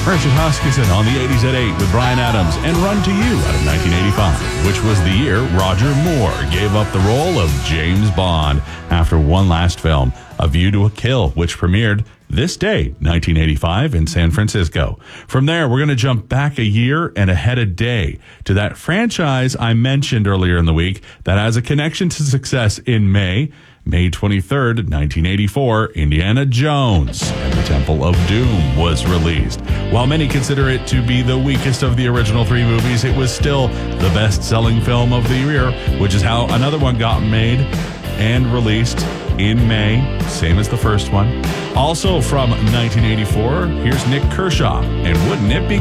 Richard Huskisson on the 80s at 8 with Bryan Adams and Run to You out of 1985, which was the year Roger Moore gave up the role of James Bond after one last film, A View to a Kill, which premiered this day, 1985, in San Francisco. From there, we're going to jump back a year and ahead a day to that franchise I mentioned earlier in the week that has a connection to success in May 23rd, 1984, Indiana Jones and the Temple of Doom was released. While many consider it to be the weakest of the original three movies, it was still the best-selling film of the year, which is how another one got made and released in May, same as the first one. Also from 1984, here's Nick Kershaw, and Wouldn't It Be